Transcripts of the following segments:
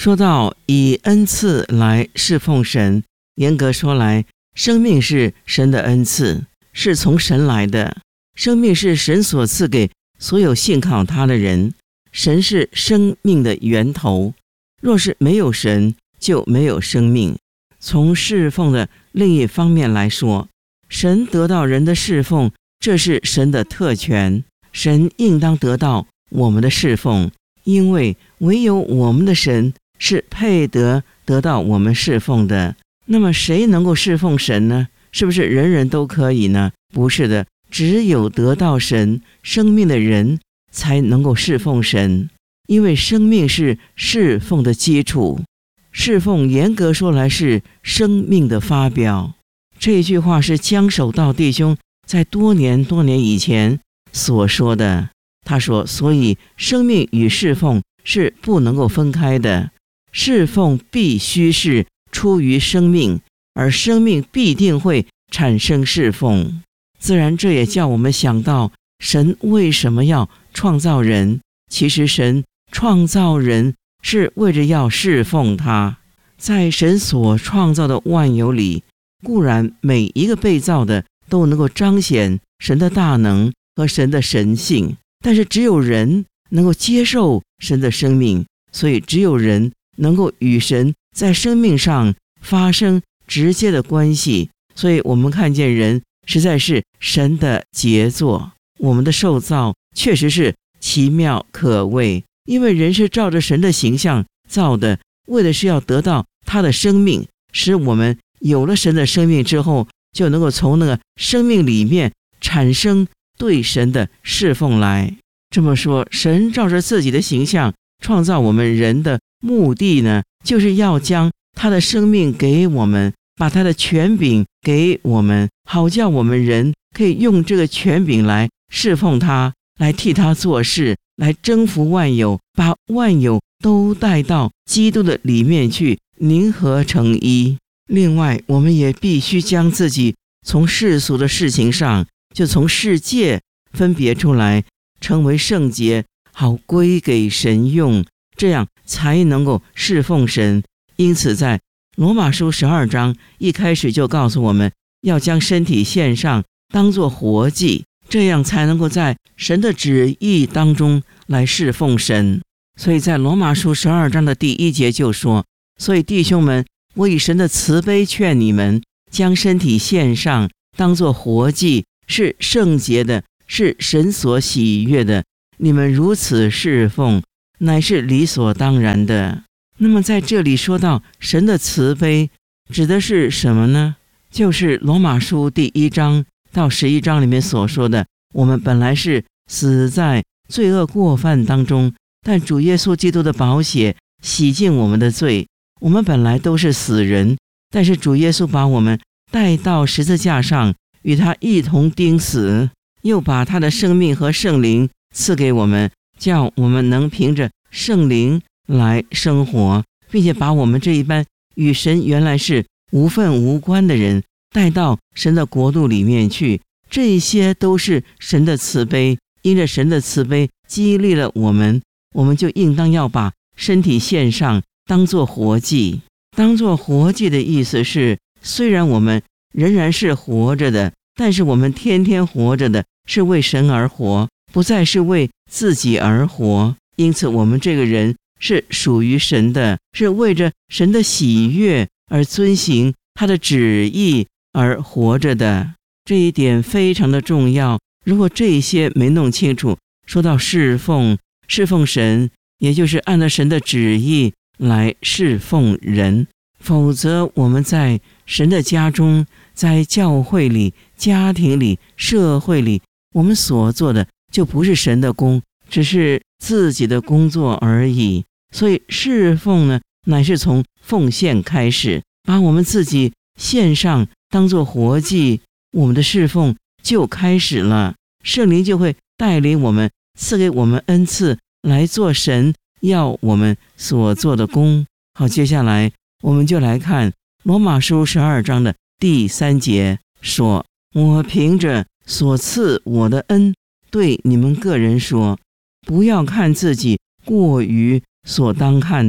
说到以恩赐来侍奉神，严格说来，生命是神的恩赐，是从神来的。生命是神所赐给所有信靠他的人，神是生命的源头。若是没有神，就没有生命。从侍奉的另一方面来说，神得到人的侍奉，这是神的特权，神应当得到我们的侍奉，因为唯有我们的神是配得到我们侍奉的。那么谁能够侍奉神呢？是不是人人都可以呢？不是的，只有得到神生命的人才能够侍奉神，因为生命是侍奉的基础。侍奉严格说来是生命的发表。这句话是江守道弟兄在多年以前所说的。他说，所以生命与侍奉是不能够分开的，侍奉必须是出于生命，而生命必定会产生侍奉。自然这也叫我们想到，神为什么要创造人？其实神创造人是为着要侍奉他。在神所创造的万有里，固然每一个被造的都能够彰显神的大能和神的神性，但是只有人能够接受神的生命，所以只有人能够与神在生命上发生直接的关系。所以我们看见人实在是神的杰作，我们的受造确实是奇妙可畏，因为人是照着神的形象造的，为的是要得到他的生命，使我们有了神的生命之后，就能够从那个生命里面产生对神的侍奉来。这么说，神照着自己的形象创造我们人的目的呢，就是要将他的生命给我们，把他的权柄给我们，好叫我们人可以用这个权柄来侍奉他，来替他做事，来征服万有，把万有都带到基督的里面去，凝合成一。另外，我们也必须将自己从世俗的事情上，就从世界分别出来，成为圣洁，好归给神用，这样才能够侍奉神。因此在罗马书12章一开始就告诉我们，要将身体献上，当作活祭，这样才能够在神的旨意当中来侍奉神。所以在罗马书12章的第1节就说，所以弟兄们，我以神的慈悲劝你们，将身体献上，当作活祭，是圣洁的，是神所喜悦的。你们如此侍奉，乃是理所当然的。那么在这里说到神的慈悲，指的是什么呢？就是罗马书第1章到11章里面所说的，我们本来是死在罪恶过犯当中，但主耶稣基督的宝血洗净我们的罪。我们本来都是死人，但是主耶稣把我们带到十字架上，与他一同钉死，又把他的生命和圣灵赐给我们，叫我们能凭着圣灵来生活，并且把我们这一般与神原来是无分无关的人带到神的国度里面去。这些都是神的慈悲，因着神的慈悲激励了我们，我们就应当要把身体献上，当作活祭。当作活祭的意思是，虽然我们仍然是活着的，但是我们天天活着的是为神而活，不再是为自己而活。因此我们这个人是属于神的，是为着神的喜悦而遵行他的旨意而活着的。这一点非常的重要。如果这些没弄清楚，说到侍奉神，也就是按照神的旨意来侍奉人，否则我们在神的家中，在教会里、家庭里、社会里，我们所做的就不是神的工，只是自己的工作而已。所以侍奉呢，乃是从奉献开始，把我们自己献上，当作活祭，我们的侍奉就开始了。圣灵就会带领我们，赐给我们恩赐，来做神要我们所做的工。好，接下来我们就来看罗马书12章的第3节，说：我凭着所赐我的恩，对你们个人说，不要看自己过于所当看的，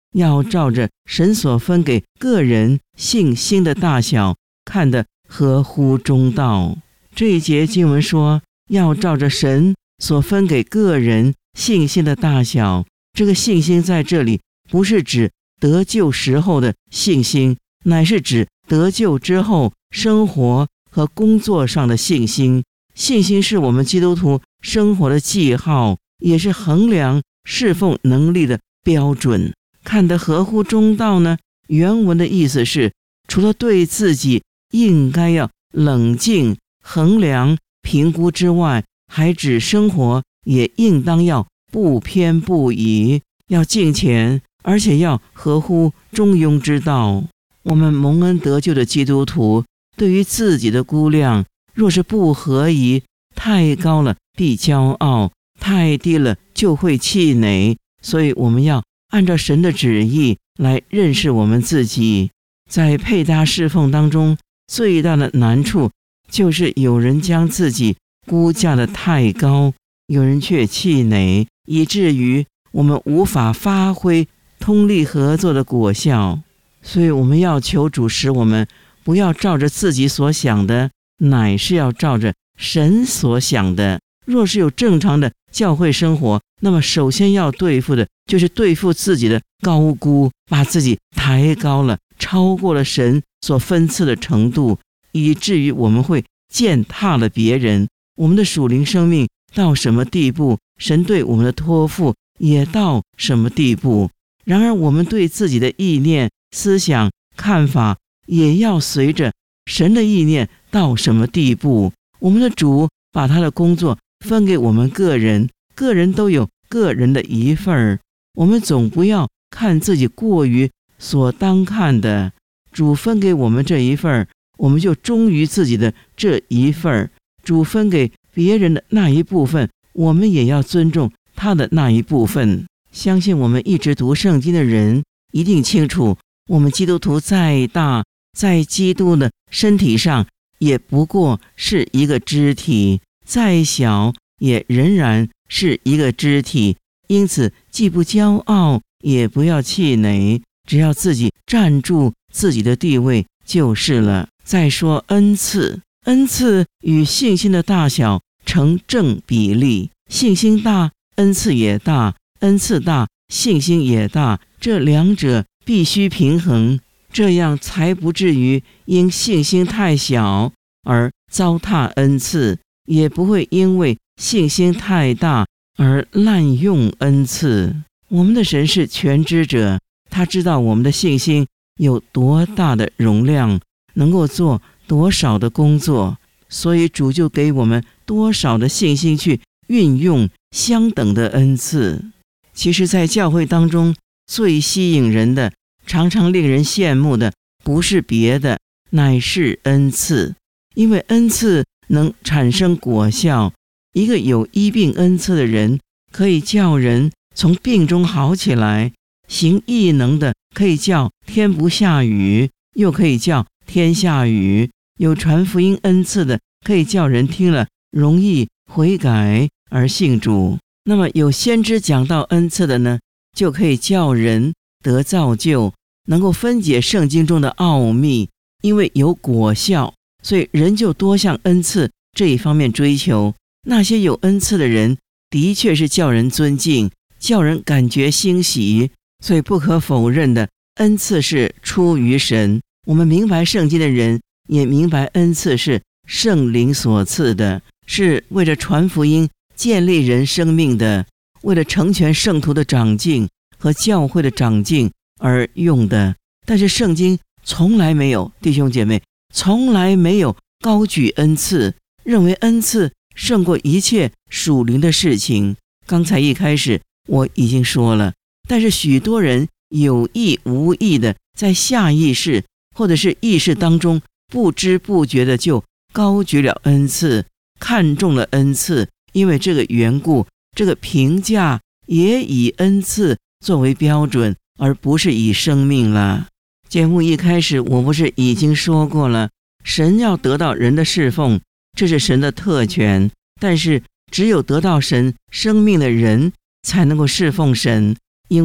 要照着神所分给个人信心的大小，看得合乎中道。这一节经文说，要照着神所分给个人信心的大小。这个信心在这里不是指得救时候的信心，乃是指得救之后生活和工作上的信心。信心是我们基督徒生活的记号，也是衡量侍奉能力的标准。看得合乎中道呢，原文的意思是，除了对自己应该要冷静衡量评估之外，还指生活也应当要不偏不倚，要敬虔，而且要合乎中庸之道。我们蒙恩得救的基督徒，对于自己的估量，若是不合宜，太高了必骄傲，太低了就会气馁。所以我们要按照神的旨意来认识我们自己。在配搭侍奉当中，最大的难处就是有人将自己估价得太高，有人却气馁，以至于我们无法发挥通力合作的果效。所以我们要求主使我们不要照着自己所想的，乃是要照着神所想的。若是有正常的教会生活，那么首先要对付的就是对付自己的高估，把自己抬高了，超过了神所分赐的程度，以至于我们会践踏了别人。我们的属灵生命到什么地步，神对我们的托付也到什么地步。然而我们对自己的意念、思想、看法也要随着神的意念到什么地步。我们的主把他的工作分给我们个人，个人都有个人的一份儿，我们总不要看自己过于所当看的。主分给我们这一份儿，我们就忠于自己的这一份儿。主分给别人的那一部分，我们也要尊重他的那一部分。相信我们一直读圣经的人一定清楚，我们基督徒再大，在基督的身体上也不过是一个肢体，再小也仍然是一个肢体。因此既不骄傲，也不要气馁，只要自己站住自己的地位就是了。再说恩赐，恩赐与信心的大小成正比例，信心大，恩赐也大；恩赐大，信心也大。这两者必须平衡，这样才不至于因信心太小而糟蹋恩赐，也不会因为信心太大而滥用恩赐。我们的神是全知者，他知道我们的信心有多大的容量，能够做多少的工作，所以主就给我们多少的信心去运用相等的恩赐。其实在教会当中最吸引人的，常常令人羡慕的，不是别的，乃是恩赐。因为恩赐能产生果效，一个有医病恩赐的人，可以叫人从病中好起来；行异能的可以叫天不下雨，又可以叫天下雨；有传福音恩赐的，可以叫人听了容易悔改而信主。那么有先知讲道恩赐的呢，就可以叫人得造就，能够分解圣经中的奥秘。因为有果效，所以人就多向恩赐这一方面追求。那些有恩赐的人的确是叫人尊敬，叫人感觉欣喜。所以不可否认的，恩赐是出于神。我们明白圣经的人也明白恩赐是圣灵所赐的，是为了传福音建立人生命的，为了成全圣徒的长进和教会的长进而用的。但是圣经从来没有，弟兄姐妹，从来没有高举恩赐，认为恩赐胜过一切属灵的事情。刚才一开始我已经说了，但是许多人有意无意的在下意识或者是意识当中不知不觉的就高举了恩赐，看重了恩赐，因为这个缘故，这个评价也以恩赐作为标准，而不是以生命了。节目一开始我不是已经说过了，神要得到人的侍奉，这是神的特权，但是只有得到神生命的人才能够侍奉神，因为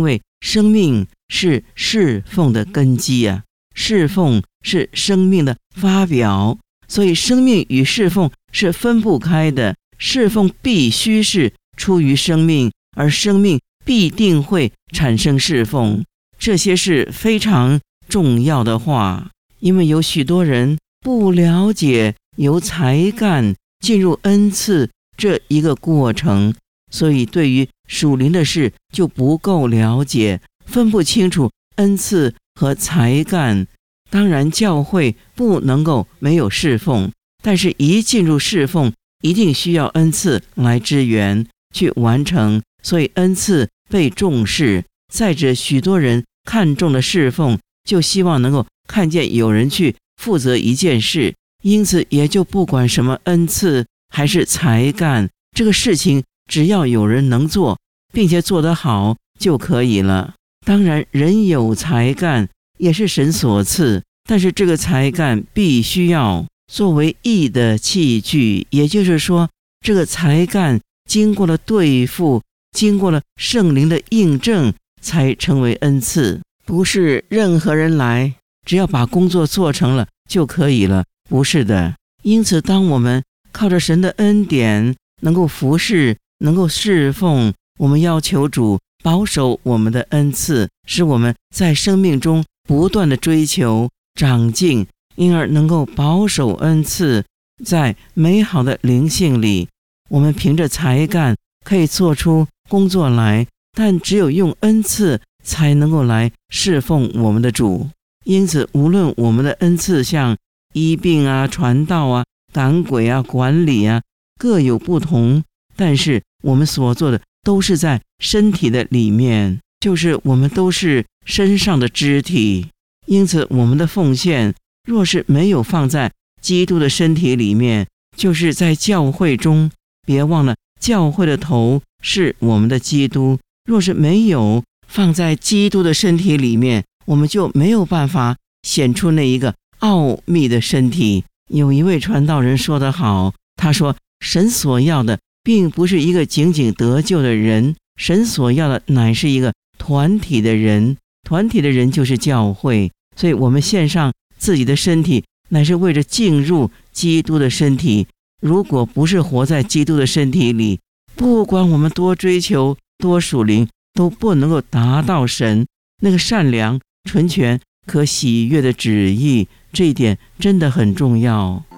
生命是侍奉的根基啊，侍奉是生命的发表，所以生命与侍奉是分不开的。侍奉必须是出于生命，而生命必定会产生侍奉。这些是非常重要的话，因为有许多人不了解由才干进入恩赐这一个过程，所以对于属灵的事就不够了解，分不清楚恩赐和才干。当然教会不能够没有侍奉，但是一进入侍奉一定需要恩赐来支援去完成，所以恩赐被重视。再者，许多人看重了侍奉，就希望能够看见有人去负责一件事，因此也就不管什么恩赐还是才干，这个事情只要有人能做，并且做得好就可以了。当然人有才干也是神所赐，但是这个才干必须要作为义的器具，也就是说这个才干经过了对付，经过了圣灵的印证，才成为恩赐。不是任何人来只要把工作做成了就可以了，不是的。因此当我们靠着神的恩典能够服侍，能够侍奉，我们要求主保守我们的恩赐，使我们在生命中不断的追求长进，因而能够保守恩赐。在美好的灵性里，我们凭着才干可以做出工作来，但只有用恩赐才能够来侍奉我们的主。因此无论我们的恩赐像医病啊、传道啊、赶鬼啊、管理啊各有不同，但是我们所做的都是在身体的里面，就是我们都是身上的肢体。因此我们的奉献若是没有放在基督的身体里面，就是在教会中，别忘了教会的头是我们的基督，若是没有放在基督的身体里面，我们就没有办法显出那一个奥秘的身体。有一位传道人说得好，他说神所要的并不是一个仅仅得救的人，神所要的乃是一个团体的人，团体的人就是教会。所以我们献上自己的身体乃是为了进入基督的身体。如果不是活在基督的身体里，不管我们多追求多属灵，都不能够达到神那个善良纯全可喜悦的旨意。这一点真的很重要。